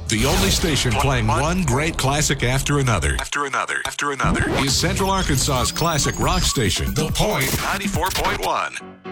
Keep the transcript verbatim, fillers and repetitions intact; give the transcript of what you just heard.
The only station playing one great classic after another, after another, after another, is Central Arkansas's classic rock station, The Point ninety-four point one.